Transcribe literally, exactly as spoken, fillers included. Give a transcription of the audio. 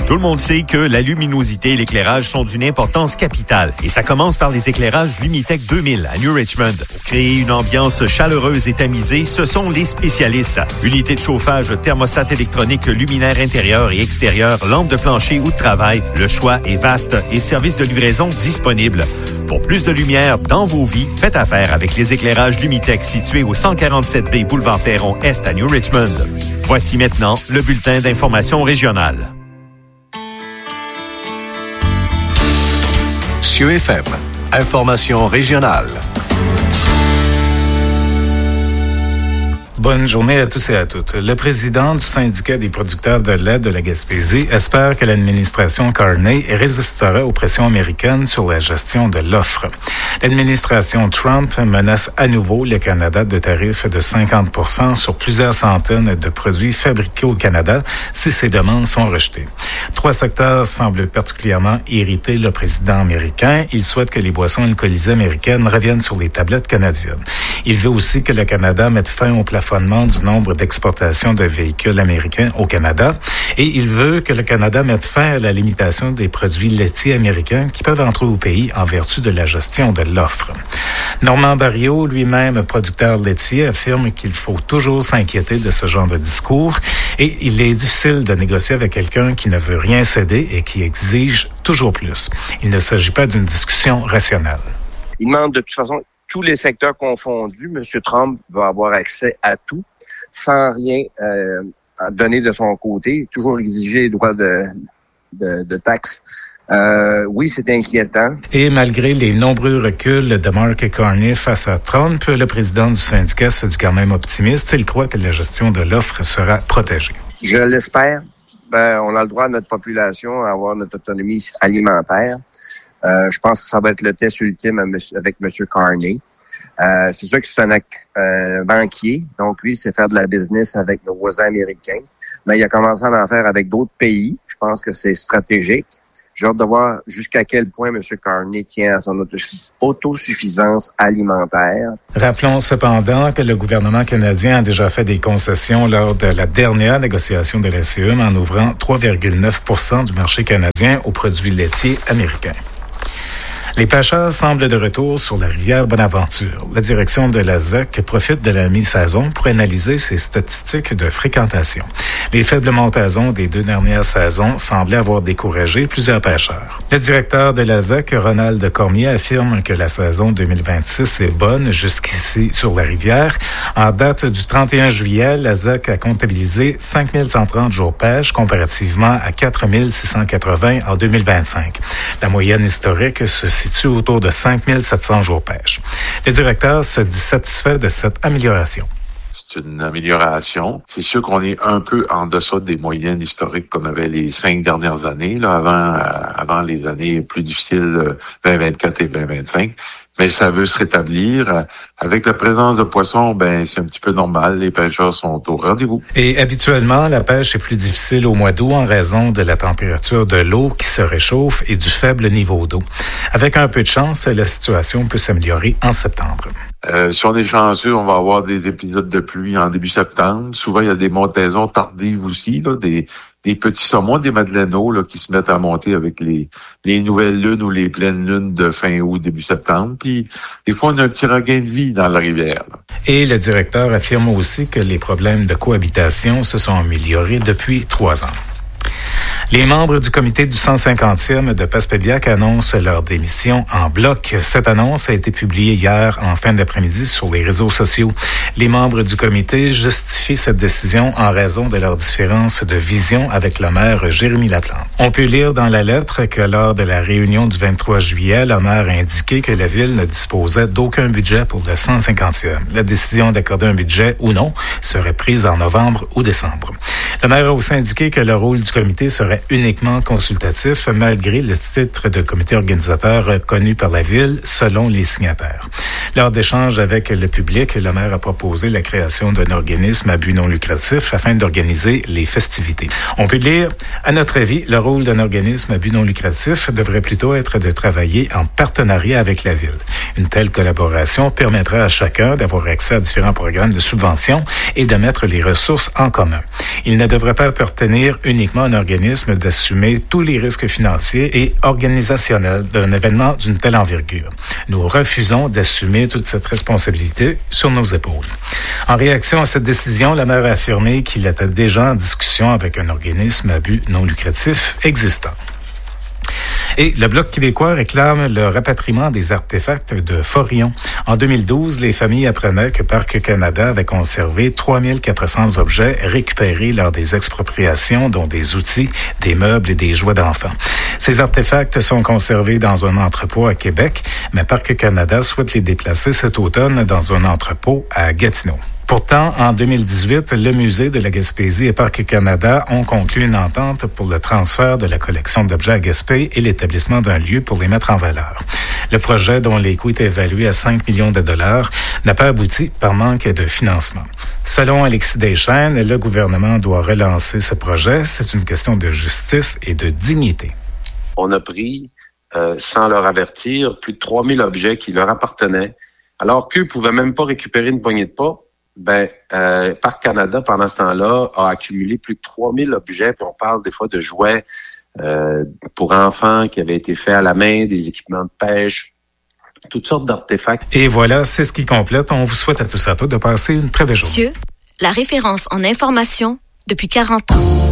Tout le monde sait que la luminosité et l'éclairage sont d'une importance capitale. Et ça commence par les éclairages Lumitech deux mille à New Richmond. Pour créer une ambiance chaleureuse et tamisée, ce sont les spécialistes. Unité de chauffage, thermostat électronique, luminaire intérieur et extérieur, lampe de plancher ou de travail. Le choix est vaste et service de livraison disponible. Pour plus de lumière dans vos vies, faites affaire avec les éclairages Lumitech situés au cent quarante-sept B Boulevard Perron Est à New Richmond. Voici maintenant le bulletin d'information régionale. Cieux F M, information régionale. Bonne journée à tous et à toutes. Le président du syndicat des producteurs de lait de la Gaspésie espère que l'administration Carney résistera aux pressions américaines sur la gestion de l'offre. L'administration Trump menace à nouveau le Canada de tarifs de cinquante pour cent sur plusieurs centaines de produits fabriqués au Canada si ces demandes sont rejetées. Trois secteurs semblent particulièrement irriter le président américain. Il souhaite que les boissons alcoolisées américaines reviennent sur les tablettes canadiennes. Il veut aussi que le Canada mette fin au plafond du nombre d'exportations de véhicules américains au Canada et il veut que le Canada mette fin à la limitation des produits laitiers américains qui peuvent entrer au pays en vertu de la gestion de l'offre. Normand Barrio, lui-même producteur laitier, affirme qu'il faut toujours s'inquiéter de ce genre de discours et il est difficile de négocier avec quelqu'un qui ne veut rien céder et qui exige toujours plus. Il ne s'agit pas d'une discussion rationnelle. Il demande de toute façon tous les secteurs confondus, M. Trump va avoir accès à tout, sans rien euh, donner de son côté, toujours exiger les droits de, de, de taxes. Euh, oui, c'est inquiétant. Et malgré les nombreux reculs de Mark Carney face à Trump, le président du syndicat se dit quand même optimiste. Il croit que la gestion de l'offre sera protégée. Je l'espère. Ben, on a le droit, notre population, à avoir notre autonomie alimentaire. Euh, je pense que ça va être le test ultime avec M. Carney. Euh, c'est sûr que c'est un euh, banquier, donc lui, c'est faire de la business avec nos voisins américains. Mais il a commencé à en faire avec d'autres pays. Je pense que c'est stratégique. J'ai hâte de voir jusqu'à quel point M. Carney tient à son autosuffisance alimentaire. Rappelons cependant que le gouvernement canadien a déjà fait des concessions lors de la dernière négociation de la C E M en ouvrant trois virgule neuf pour cent du marché canadien aux produits laitiers américains. Les pêcheurs semblent de retour sur la rivière Bonaventure. La direction de la Z E C profite de la mi-saison pour analyser ses statistiques de fréquentation. Les faibles montaisons des deux dernières saisons semblaient avoir découragé plusieurs pêcheurs. Le directeur de la Z E C, Ronald Cormier, affirme que la saison deux mille vingt-six est bonne jusqu'ici sur la rivière. En date du trente et un juillet, la Z E C a comptabilisé cinq mille cent trente jours pêche comparativement à quatre mille six cent quatre-vingts en deux mille vingt-cinq. La moyenne historique se situe autour de cinq mille sept cents jours pêche. Le directeur se dit satisfait de cette amélioration. C'est une amélioration. C'est sûr qu'on est un peu en deçà des moyennes historiques qu'on avait les cinq dernières années, là, avant, euh, avant les années plus difficiles, vingt vingt-quatre et vingt vingt-cinq. Mais ça veut se rétablir. Avec la présence de poissons, ben c'est un petit peu normal. Les pêcheurs sont au rendez-vous. Et habituellement, la pêche est plus difficile au mois d'août en raison de la température de l'eau qui se réchauffe et du faible niveau d'eau. Avec un peu de chance, la situation peut s'améliorer en septembre. Euh, si on est chanceux, on va avoir des épisodes de pluie en début septembre. Souvent, il y a des montaisons tardives aussi, là, des des petits saumons, des madeleines-eaux là, qui se mettent à monter avec les les nouvelles lunes ou les pleines lunes de fin août, début septembre. Puis, des fois, on a un petit regain de vie dans la rivière. Là. Et le directeur affirme aussi que les problèmes de cohabitation se sont améliorés depuis trois ans. Les membres du comité du cent cinquantième de Passepébiac annoncent leur démission en bloc. Cette annonce a été publiée hier en fin d'après-midi sur les réseaux sociaux. Les membres du comité justifient cette décision en raison de leur différence de vision avec le maire Jérémy Laplante. On peut lire dans la lettre que lors de la réunion du vingt-trois juillet, le maire a indiqué que la ville ne disposait d'aucun budget pour le cent cinquantième. La décision d'accorder un budget ou non serait prise en novembre ou décembre. Le maire a aussi indiqué que le rôle du comité serait uniquement consultatif, malgré le titre de comité organisateur reconnu par la Ville, selon les signataires. Lors d'échanges avec le public, le maire a proposé la création d'un organisme à but non lucratif afin d'organiser les festivités. On peut lire, à notre avis, le rôle d'un organisme à but non lucratif devrait plutôt être de travailler en partenariat avec la Ville. Une telle collaboration permettra à chacun d'avoir accès à différents programmes de subvention et de mettre les ressources en commun. Il ne devrait pas appartenir uniquement à un organisme organisme d'assumer tous les risques financiers et organisationnels d'un événement d'une telle envergure. Nous refusons d'assumer toute cette responsabilité sur nos épaules. En réaction à cette décision, la maire a affirmé qu'il était déjà en discussion avec un organisme à but non lucratif existant. Et le Bloc québécois réclame le rapatriement des artefacts de Forillon. En deux mille douze, les familles apprenaient que Parc Canada avait conservé trois mille quatre cents objets récupérés lors des expropriations, dont des outils, des meubles et des jouets d'enfants. Ces artefacts sont conservés dans un entrepôt à Québec, mais Parc Canada souhaite les déplacer cet automne dans un entrepôt à Gatineau. Pourtant, en deux mille dix-huit, le Musée de la Gaspésie et Parc Canada ont conclu une entente pour le transfert de la collection d'objets à Gaspé et l'établissement d'un lieu pour les mettre en valeur. Le projet, dont les coûts étaient évalués à cinq millions de dollars, n'a pas abouti par manque de financement. Selon Alexis Deschênes, le gouvernement doit relancer ce projet. C'est une question de justice et de dignité. On a pris, euh, sans leur avertir, plus de trois mille objets qui leur appartenaient, alors qu'eux ne pouvaient même pas récupérer une poignée de pas. Ben, euh, Parc Canada, pendant ce temps-là, a accumulé plus de trois mille objets, puis on parle des fois de jouets euh, pour enfants qui avaient été faits à la main, des équipements de pêche, toutes sortes d'artefacts. Et voilà, c'est ce qui complète. On vous souhaite à tous et à toutes de passer une très belle journée. Monsieur, la référence en information depuis quarante ans.